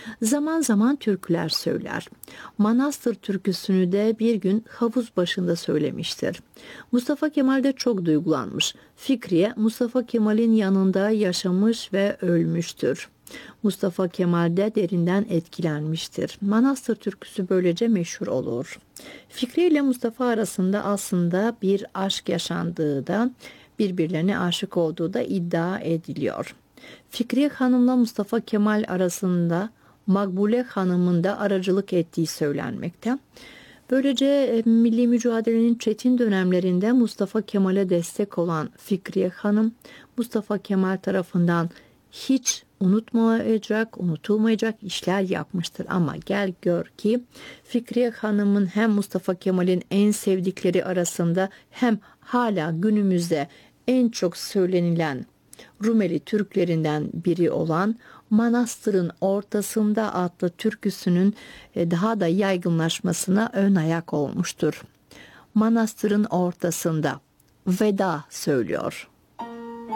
Zaman zaman türküler söyler. Manastır türküsünü de bir gün havuz başında söylemiştir. Mustafa Kemal de çok duygulanmış. Fikriye Mustafa Kemal'in yanında yaşamış ve ölmüştür. Mustafa Kemal de derinden etkilenmiştir. Manastır türküsü böylece meşhur olur. Fikriye ile Mustafa arasında aslında bir aşk yaşandığı da birbirlerine aşık olduğu da iddia ediliyor. Fikriye Hanım'la Mustafa Kemal arasında Makbule Hanım'ın da aracılık ettiği söylenmekte. Böylece milli mücadelenin çetin dönemlerinde Mustafa Kemal'e destek olan Fikriye Hanım, Mustafa Kemal tarafından hiç unutulmayacak işler yapmıştır. Ama gel gör ki Fikriye Hanım'ın hem Mustafa Kemal'in en sevdikleri arasında hem hala günümüzde en çok söylenilen Rumeli Türklerinden biri olan Manastırın Ortasında adlı türküsünün daha da yaygınlaşmasına ön ayak olmuştur. Manastırın ortasında veda söylüyor.